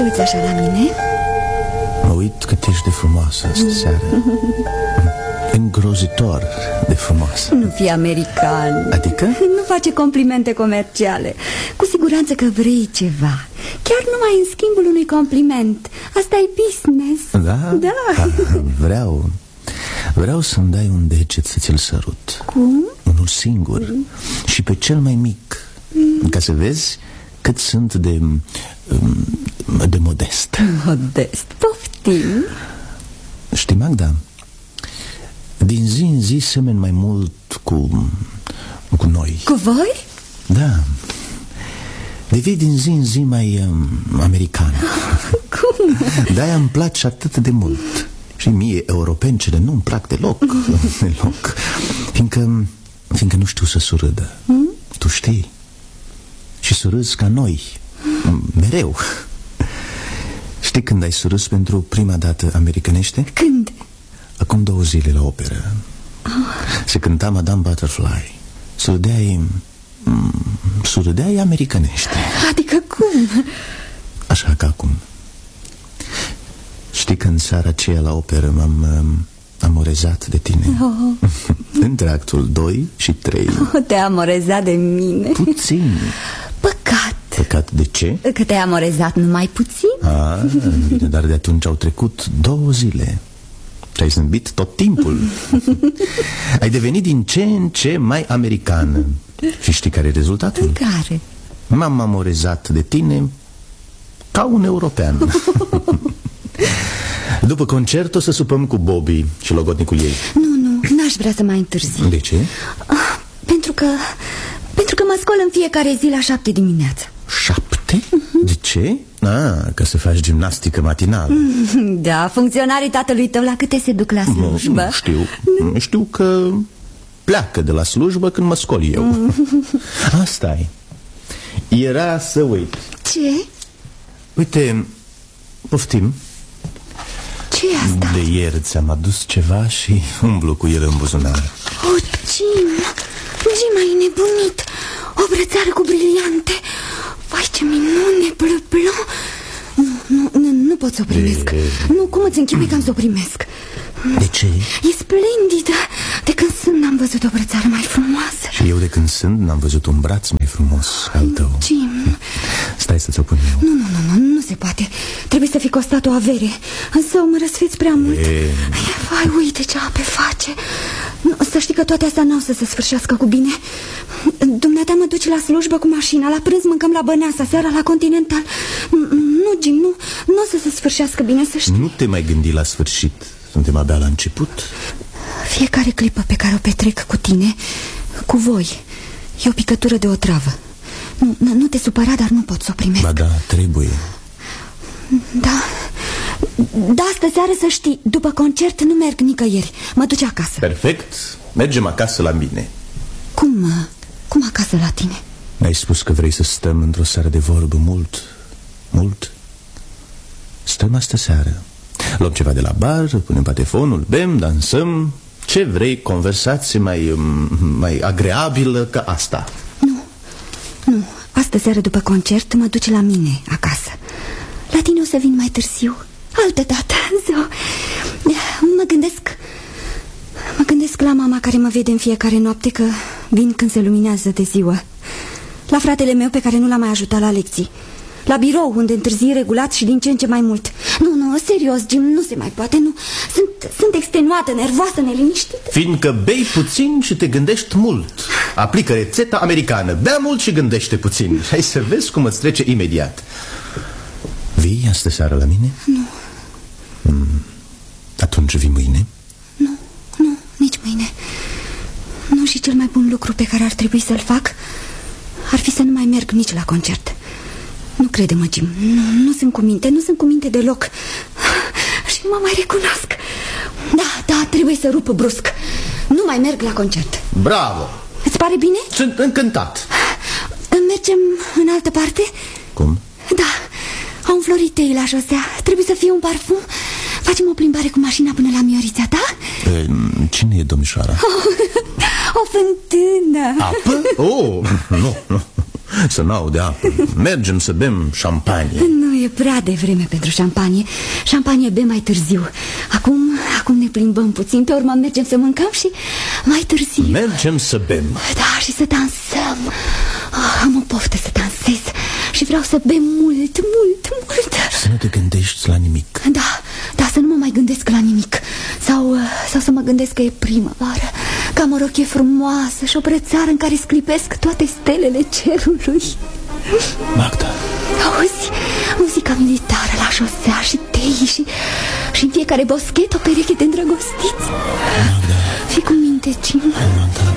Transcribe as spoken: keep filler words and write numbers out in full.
uiți așa la mine? Mă uit cât ești de frumoasă astă seară. Îngrozitor de frumoasă. Nu fi american. Adică? Nu face complimente comerciale. Cu siguranță că vrei ceva. Chiar numai în schimbul unui compliment. Asta e business. Da? Da. Vreau Vreau să-mi dai un deget să ți-l sărut. Cum? Unul singur. mm. Și pe cel mai mic. mm. Ca să vezi cât sunt de De modest. Modest, poftim. Știi, Magda, din zi în zi semeni mai mult cu Cu noi. Cu voi? Da. Devii din zi în zi mai um, american. Cum? De-aia îmi place atât de mult. Și mie, europencele, nu-mi plac deloc. Deloc. Fiindcă Fiindcă nu știu să surâdă. mm? Tu știi. Și surâzi ca noi. Mereu. Știi când ai surâs pentru prima dată americanește? Când? Acum două zile la operă. oh. Se cânta Madame Butterfly. Surâdeai Surâdeai americanește. Adică cum? Așa ca acum. Știi că în seara aceea la operă M-am amorezat de tine. oh. Între actul doi și trei. oh, Te-ai amorezat de mine? Puțin. Păcat. Păcat de ce? Că te-ai amorezat numai puțin. Ah, bine, dar de atunci au trecut două zile. Și ai zâmbit tot timpul. Ai devenit din ce în ce mai americană. Și știi care e rezultatul? Care? M-am amorezat de tine ca un european. După concert o să supăm cu Bobby și logodnicul ei. Nu, nu, n-aș vrea să mai întârzi. De ce? Ah, pentru că Pentru că mă scol în fiecare zi la șapte dimineața. Șapte? Uh-huh. De ce? Ah, ca să faci gimnastică matinală. Da, funcționarii tatălui tău la câte se duc la slujbă? Nu, nu știu. Nu. Știu că pleacă de la slujbă când mă scol eu. Asta-i. Era să uit. Ce? Uite, poftim. Ce e asta? De ieri ți-am adus ceva și umblu cu el în buzunar. O, Jim, Jim, ai nebunit. O brățară cu briliante. Vai, ce minune, blă-blă. Nu, nu, nu, nu pot să o primesc. de... Nu, cum îți închipui că am să o primesc? De ce? E splendidă. De când sunt n-am văzut o brățară mai frumoasă. Și eu de când sunt n-am văzut un braț mai frumos al tău. Jim, stai să ți-o pun eu. Nu, nu, nu, nu, nu se poate. Trebuie să fi costat o avere. Însă mă răsfiți prea mult. e... Vai, uite ce ape face. Să știi că toate astea n-au să se sfârșească cu bine. Dumneata mă duci la slujbă cu mașina. La prânz mâncăm la Băneasa, seara la Continental. Nu, Jim, nu, nu o să se sfârșească bine, să știi. Nu te mai gândi la sfârșit. Suntem abia la început. Fiecare clipă pe care o petrec cu tine, cu voi, e o picătură de otravă. Nu, nu te supăra, dar nu pot să o primesc. Ba da, trebuie. Da. Da, astă seară să știi, după concert nu merg nicăieri. Mă duce acasă. Perfect, mergem acasă la mine. Cum, cum acasă la tine? Mi-ai spus că vrei să stăm într-o seară de vorbă mult, mult. Stăm astă seară. Luăm ceva de la bar, punem patefonul, bem, dansăm. Ce vrei, conversație mai, mai agreabilă ca asta? Nu, nu, astă seară după concert mă duce la mine acasă. La tine o să vin mai târziu, altă dată. Mă gândesc Mă gândesc la mama care mă vede în fiecare noapte, că vin când se luminează de ziua. La fratele meu pe care nu l-am mai ajutat la lecții. La birou, unde întârzi regulat și din ce în ce mai mult. Nu, nu, serios, Jim, nu se mai poate, nu. Sunt, sunt extenuată, nervoasă, neliniștită. Fiindcă bei puțin și te gândești mult. Aplică rețeta americană. Bea mult și gândește puțin. Hai să vezi cum îți trece imediat. Vii astă seară la mine? Nu. mm. Atunci vii mâine? Nu, nu, nici mâine. Nu, și cel mai bun lucru pe care ar trebui să-l fac ar fi să nu mai merg nici la concert. Nu crede-mă, Jim, nu, nu sunt cu minte, nu sunt cu minte deloc. Și mă mai recunosc. Da, da, trebuie să rup brusc. Nu mai merg la concert. Bravo! Îți pare bine? Sunt încântat. Mergem în altă parte? Cum? Da, au înflorit tei la șosea. Trebuie să fie un parfum. Facem o plimbare cu mașina până la Miorița, da? E, cine e domnișoara? Oh, o fântână. Apă? Oh, nu, nu. să n-au de apă. Mergem să bem șampanie. Nu e prea devreme pentru șampanie. Șampanie bem mai târziu. Acum, acum ne plimbăm puțin. Pe urmă mergem să mâncăm și mai târziu Mergem să bem. Da, și să dansăm. oh, Am o poftă să dansez și vreau să bem mult, mult, mult. Și să nu te gândești la nimic. Da, da, să nu mă mai gândesc la nimic. Sau, sau să mă gândesc că e primăvară, că am o rochie frumoasă și o brățară în care sclipesc toate stelele cerului. Magda, auzi muzica militară la șosea și tei și, și în fiecare boschet o pereche de îndrăgostiți. Magda, Fii cu minte, Jim. Magda.